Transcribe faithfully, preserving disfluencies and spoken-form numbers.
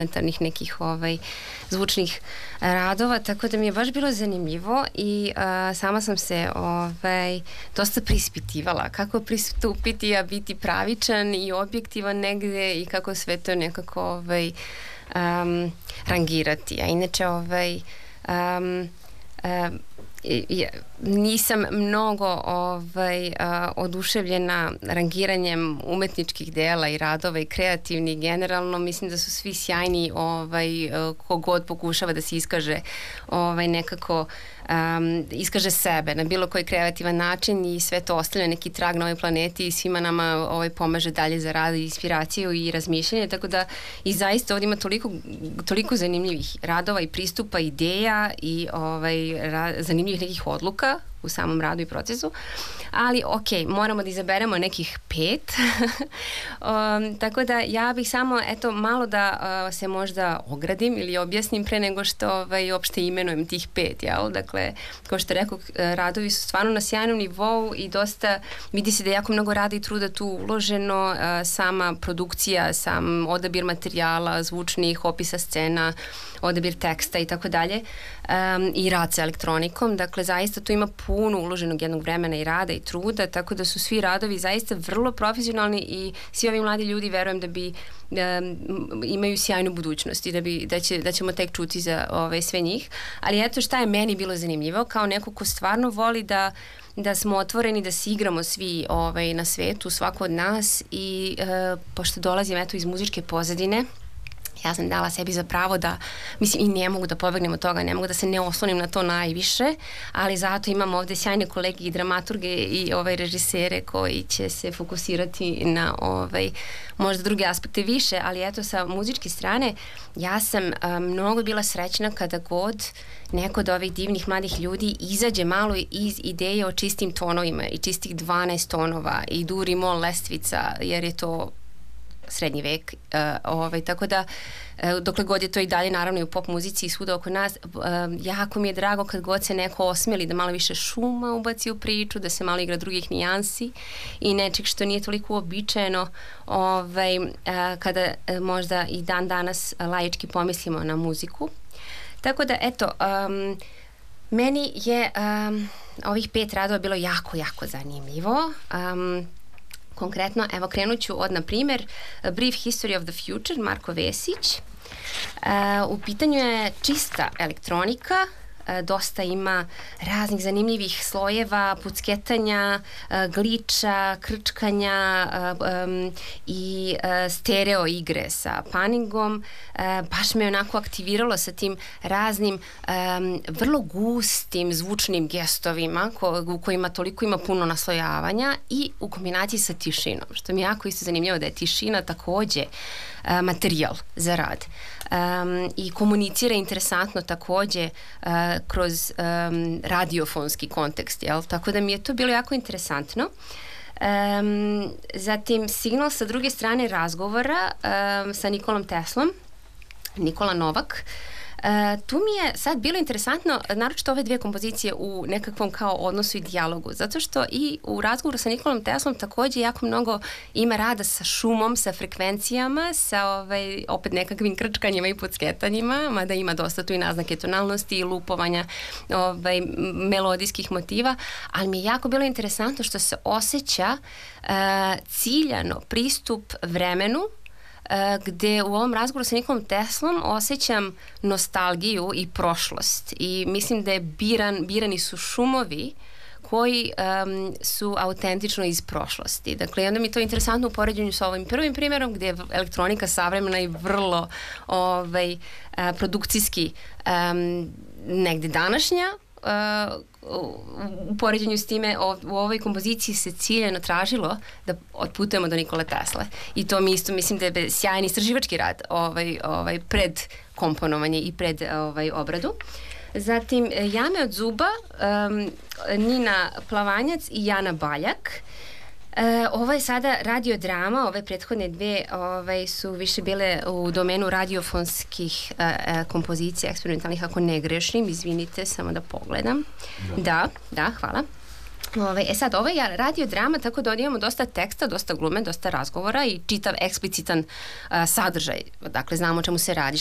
nekih ovaj, zvučnih radova, tako da mi je baš bilo zanimljivo i uh, sama sam se ovaj, dosta prispitivala kako pristupiti, a biti pravičan i objektivan negde i kako sve to nekako ovaj, um, rangirati. A inače ovaj, um, um, Ja, nisam mnogo ovaj, uh, oduševljena rangiranjem umetničkih dela i radova i kreativnih generalno. Mislim da su svi sjajni ovaj, uh, kogod pokušava da se iskaže ovaj, nekako um, iskaže sebe na bilo koji kreativan način i sve to ostavlja neki trag na ovoj planeti i svima nama ovaj, pomaže dalje za rad i inspiraciju i razmišljanje, tako da i zaista ovdje ima toliko, toliko zanimljivih radova i pristupa, ideja i ovaj, ra, zanimljivih nekih odluka u samom radu i procesu, ali ok, moramo da izaberemo nekih pet um, tako da ja bih samo eto malo da uh, se možda ogradim ili objasnim pre nego što ovaj, uopšte imenujem tih pet, jel? Dakle, kao što rekao, radovi su stvarno na sjajnom nivou i dosta vidi se da je jako mnogo rada i truda tu uloženo, uh, sama produkcija, sam odabir materijala, zvučnih, opisa scena, odabir teksta i tako dalje i rad sa elektronikom, dakle zaista tu ima puno uloženog jednog vremena i rada i truda, tako da su svi radovi zaista vrlo profesionalni i svi ovi mladi ljudi verujem da bi da imaju sjajnu budućnost i da, bi, da, će, da ćemo tek čuti za ove, sve njih, ali eto šta je meni bilo zanimljivo, kao neko ko stvarno voli da da smo otvoreni, da se igramo svi ovaj, na svetu, svako od nas i e, pošto dolazim eto iz muzičke pozadine, ja sam dala sebi za pravo da, mislim, i ne mogu da pobegnem od toga, ne mogu da se ne oslonim na to najviše, ali zato imam ovde sjajne kolege i dramaturge i ovaj, režisere koji će se fokusirati na ovaj, možda druge aspekte više, ali eto sa muzičke strane ja sam a, mnogo bila srećna kada god neko od ovih divnih mladih ljudi izađe malo iz ideje o čistim tonovima i čistih dvanaest tonova i dur i mol lestvica, jer je to srednji vek, uh, ovaj, tako da uh, dokle god je to i dalje naravno i u pop muzici i svuda oko nas, uh, jako mi je drago kad god se neko osmeli da malo više šuma ubaci u priču, da se malo igra drugih nijansi i nečeg što nije toliko uobičajeno ovaj, uh, kada uh, možda i dan danas uh, laički pomislimo na muziku. Tako da eto, um, meni je um, ovih pet radova bilo jako, jako zanimljivo. Um, Konkretno, evo krenut ću od, na primjer, A Brief History of the Future, Marko Vesić. Uh, u pitanju je čista elektronika, uh, dosta ima raznih zanimljivih slojeva, pucketanja, uh, gliča, krčkanja uh, um, i uh, stereo igre sa paningom. Uh, baš me onako aktiviralo sa tim raznim um, vrlo gustim zvučnim gestovima ko, u kojima toliko ima puno naslojavanja i u kombinaciji sa tišinom, što mi je jako isto zanimljivo da je tišina takođe uh, materijal za rad. Um, i komunicira interesantno takođe uh, kroz um, radiofonski kontekst, jel? Tako da mi je to bilo jako interesantno. Um, zatim signal sa druge strane razgovora um, sa Nikolom Teslom, Nikola Novak. Uh, tu mi je sad bilo interesantno, naročito ove dve kompozicije u nekakvom kao odnosu i dijalogu, zato što i u razgovoru sa Nikolom Teslom takođe jako mnogo ima rada sa šumom, sa frekvencijama, sa ovaj, opet nekakvim krčkanjima i pucketanjima, mada ima dosta tu i naznake tonalnosti i lupovanja ovaj, melodijskih motiva, ali mi je jako bilo interesantno što se osjeća uh, ciljano pristup vremenu, gde u ovom razgovoru sa Nikolom Teslom osjećam nostalgiju i prošlost i mislim da je biran, birani su šumovi koji um, su autentično iz prošlosti. Dakle, onda mi je to interesantno u poređenju sa ovim prvim primjerom gdje je elektronika savremena i vrlo ovaj, uh, produkcijski um, negde današnja. Uh, u poređenju s time u ovoj kompoziciji se ciljeno tražilo da otputujemo do Nikole Tesle i to mi isto mislim da je sjajan istraživački rad ovaj, ovaj, pred komponovanje i pred ovaj, obradu. Zatim Jame od zuba, um, Nina Plavanjac i Jana Baljak. E, ovo je sada radiodrama, ove prethodne dve ove, su više bile u domenu radiofonskih e, e, kompozicija, eksperimentalnih, ako ne grešim, izvinite, samo da pogledam. Da, da, da hvala. Ove, e sad, ovo je radio drama, tako da imamo dosta teksta, dosta glume, dosta razgovora i čitav eksplicitan uh, sadržaj. Dakle, znamo o čemu se radi.